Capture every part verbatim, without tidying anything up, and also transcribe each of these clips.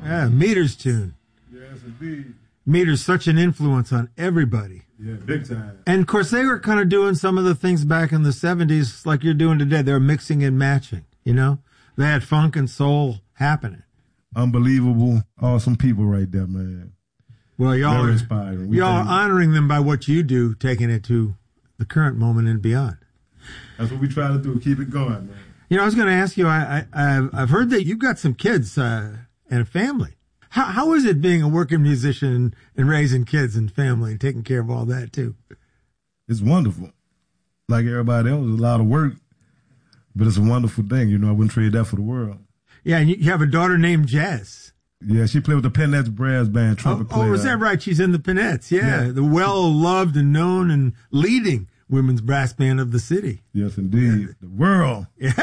Yeah, Meter's tune. Yes, indeed. Meter's such an influence on everybody. Yeah, big time. And, of course, they were kind of doing some of the things back in the seventies like you're doing today. They were mixing and matching, you know? They had funk and soul happening. Unbelievable, awesome people right there, man. Well, y'all Very are, inspiring. We y'all are think- honoring them by what you do, taking it to the current moment and beyond. That's what we try to do, keep it going, man. You know, I was going to ask you, I, I, I've, I've heard that you've got some kids uh, and a family. How, how is it being a working musician and, and raising kids and family and taking care of all that, too? It's wonderful. Like everybody else, it's a lot of work, but it's a wonderful thing. You know, I wouldn't trade that for the world. Yeah, and you, you have a daughter named Jess. Yeah, she played with the Peanuts Brass Band, trumpet oh, player. Oh, is that right? She's in the Peanuts, yeah. Yeah. The well-loved and known and leading women's brass band of the city. Yes, indeed. The world.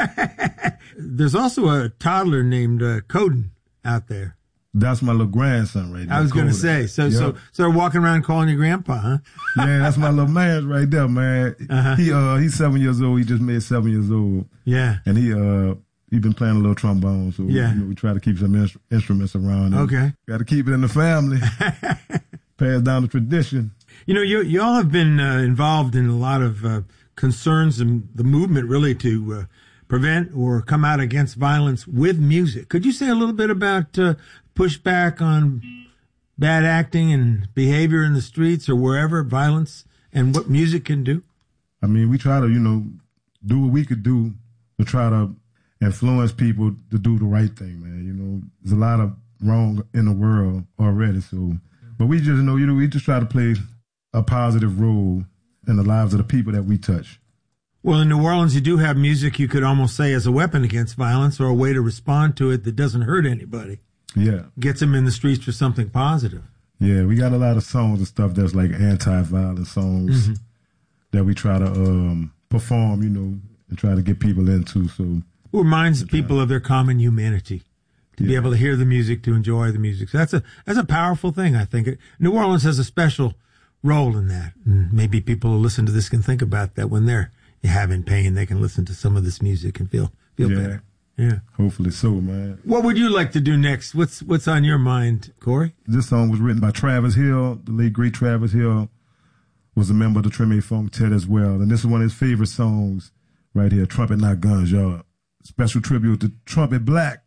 There's also a toddler named uh, Coden out there. That's my little grandson right there. I was going to Coden. say, so Yep. so so they're walking around calling you grandpa, huh? Yeah, that's my little man right there, man. Uh-huh. He uh he's seven years old. He just made seven years old. Yeah. And he uh he been playing a little trombone, so Yeah. you know, we try to keep some instru- instruments around. And Okay. got to keep it in the family. Pass down the tradition. You know, you you all have been uh, involved in a lot of uh, concerns and the movement really to uh, prevent or come out against violence with music. Could you say a little bit about uh, pushback on bad acting and behavior in the streets or wherever, violence, and what music can do? I mean, we try to, you know, do what we could do to try to influence people to do the right thing, man. You know, there's a lot of wrong in the world already, so, but we just know, you know, we just try to play a positive role in the lives of the people that we touch. Well, in New Orleans, you do have music you could almost say as a weapon against violence or a way to respond to it that doesn't hurt anybody. Yeah. Gets them in the streets for something positive. Yeah, we got a lot of songs and stuff that's like anti-violent songs Mm-hmm. that we try to um, perform, you know, and try to get people into. So It reminds people of their common humanity, to be Yeah. able to hear the music, to enjoy the music. So that's a that's a powerful thing, I think. New Orleans has a special role in that. And maybe people who listen to this can think about that when they're having pain. They can listen to some of this music and feel feel Yeah. better. Yeah. hopefully so, man. What would you like to do next? What's what's on your mind, Corey? This song was written by Travis Hill. The late, great Travis Hill was a member of the Treme Funk Tet as well. And this is one of his favorite songs right here, Trumpet Not Guns, y'all. Special tribute to Trumpet Black.